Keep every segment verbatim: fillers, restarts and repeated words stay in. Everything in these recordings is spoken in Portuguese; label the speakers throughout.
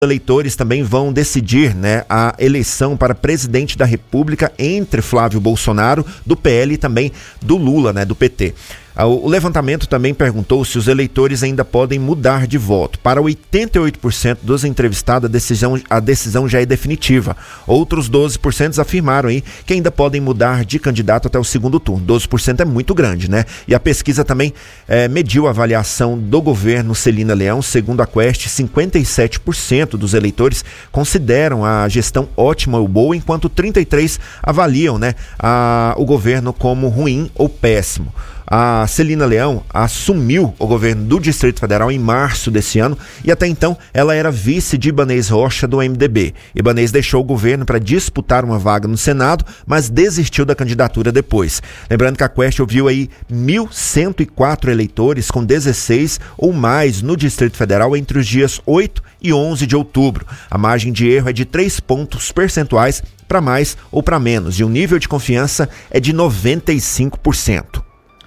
Speaker 1: eleitores também vão decidir, né, a eleição para presidente da República entre Flávio Bolsonaro, do P L, e também do Lula, né, do P T. O levantamento também perguntou se os eleitores ainda podem mudar de voto. Para oitenta e oito por cento dos entrevistados, a decisão, a decisão já é definitiva. Outros doze por cento afirmaram aí que ainda podem mudar de candidato até o segundo turno. doze por cento é muito grande, né? E a pesquisa também é, mediu a avaliação do governo Celina Leão. Segundo a Quest, cinquenta e sete por cento dos eleitores consideram a gestão ótima ou boa, enquanto trinta e três por cento avaliam, né, a, o governo como ruim ou péssimo. A Celina Leão assumiu o governo do Distrito Federal em março desse ano e até então ela era vice de Ibanez Rocha do M D B. Ibanez deixou o governo para disputar uma vaga no Senado, mas desistiu da candidatura depois. Lembrando que a Quest ouviu aí mil cento e quatro eleitores com dezesseis ou mais no Distrito Federal entre os dias oito e onze de outubro. A margem de erro é de três pontos percentuais para mais ou para menos e o nível de confiança é de noventa e cinco por cento.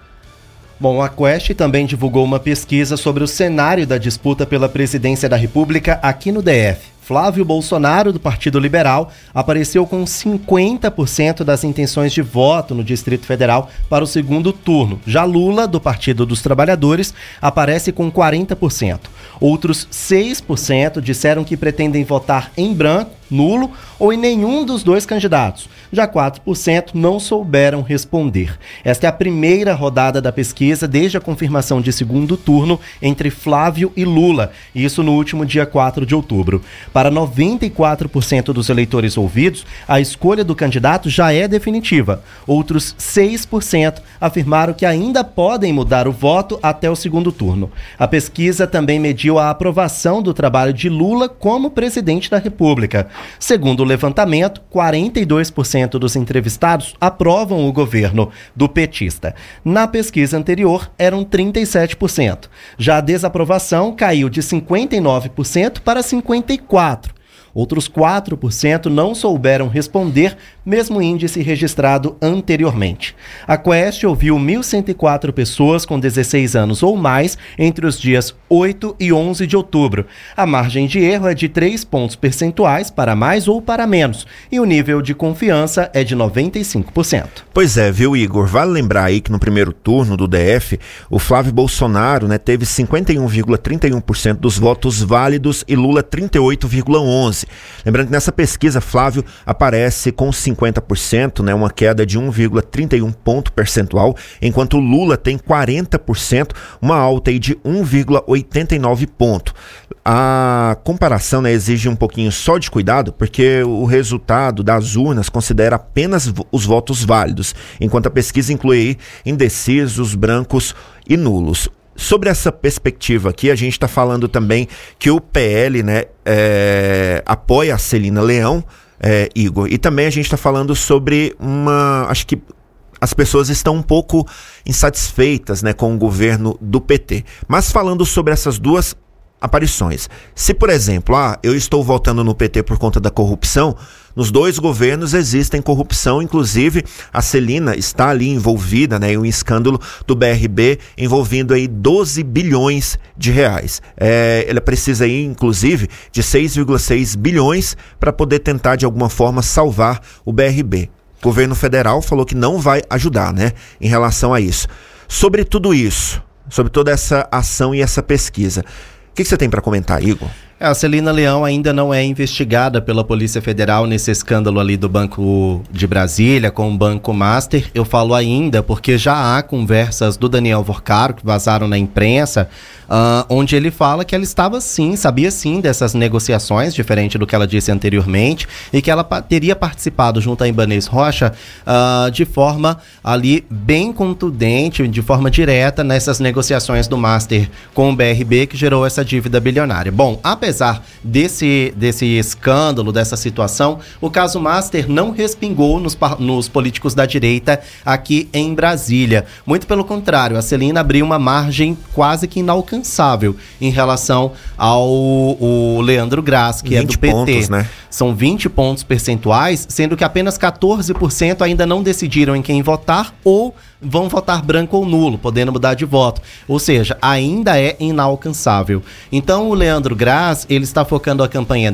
Speaker 2: Bom, a Quest também divulgou uma pesquisa sobre o cenário da disputa pela presidência da República aqui no D F. Flávio Bolsonaro, do Partido Liberal, apareceu com cinquenta por cento das intenções de voto no Distrito Federal para o segundo turno. Já Lula, do Partido dos Trabalhadores, aparece com quarenta por cento. Outros seis por cento disseram que pretendem votar em branco, nulo ou em nenhum dos dois candidatos. Já quatro por cento não souberam responder. Esta é a primeira rodada da pesquisa desde a confirmação de segundo turno entre Flávio e Lula, isso no último dia quatro de outubro. Para noventa e quatro por cento dos eleitores ouvidos, a escolha do candidato já é definitiva. Outros seis por cento afirmaram que ainda podem mudar o voto até o segundo turno. A pesquisa também mediu a aprovação do trabalho de Lula como presidente da República. Segundo o levantamento, quarenta e dois por cento dos entrevistados aprovam o governo do petista. Na pesquisa anterior, eram trinta e sete por cento. Já a desaprovação caiu de cinquenta e nove por cento para cinquenta e quatro por cento. Outros quatro por cento não souberam responder, mesmo índice registrado anteriormente. A Quest ouviu mil cento e quatro pessoas com dezesseis anos ou mais entre os dias oito e onze de outubro. A margem de erro é de três pontos percentuais para mais ou para menos, e o nível de confiança é de noventa e cinco por cento.
Speaker 1: Pois é, viu, Igor? Vale lembrar aí que no primeiro turno do D F, o Flávio Bolsonaro, né, teve cinquenta e um vírgula trinta e um por cento dos votos válidos e Lula trinta e oito vírgula onze por cento. Lembrando que nessa pesquisa, Flávio aparece com cinquenta por cento, né, uma queda de um vírgula trinta e um ponto percentual, enquanto Lula tem quarenta por cento, uma alta aí de um vírgula oitenta e nove ponto. A comparação, né, exige um pouquinho só de cuidado, porque o resultado das urnas considera apenas os votos válidos, enquanto a pesquisa inclui aí indecisos, brancos e nulos. Sobre essa perspectiva aqui, a gente está falando também que o P L, né, é, apoia a Celina Leão, é, Igor, e também a gente está falando sobre uma... Acho que as pessoas estão um pouco insatisfeitas, né, com o governo do P T. Mas falando sobre essas duas aparições, se, por exemplo, ah, eu estou votando no P T por conta da corrupção, nos dois governos existem corrupção, inclusive a Celina está ali envolvida, né, em um escândalo do B R B envolvendo aí doze bilhões de reais. É, ela precisa aí, inclusive, de seis vírgula seis bilhões para poder tentar de alguma forma salvar o B R B. O governo federal falou que não vai ajudar, né, em relação a isso. Sobre tudo isso, sobre toda essa ação e essa pesquisa, o que, que você tem para comentar, Igor?
Speaker 2: A Celina Leão ainda não é investigada pela Polícia Federal nesse escândalo ali do Banco de Brasília com o Banco Master. Eu falo ainda porque já há conversas do Daniel Vorcaro que vazaram na imprensa, uh, onde ele fala que ela estava sim, sabia sim dessas negociações, diferente do que ela disse anteriormente, e que ela pa- teria participado junto a Ibanez Rocha uh, de forma ali bem contundente, de forma direta nessas negociações do Master com o B R B que gerou essa dívida bilionária. Bom, apesar desse, desse escândalo, dessa situação, o caso Master não respingou nos, nos políticos da direita aqui em Brasília. Muito pelo contrário, a Celina abriu uma margem quase que inalcançável em relação ao o Leandro Graz, que é do P T.
Speaker 1: Pontos, né?
Speaker 2: São vinte pontos percentuais, sendo que apenas quatorze por cento ainda não decidiram em quem votar ou vão votar branco ou nulo, podendo mudar de voto. Ou seja, ainda é inalcançável. Então o Leandro Graz, ele está focando a campanha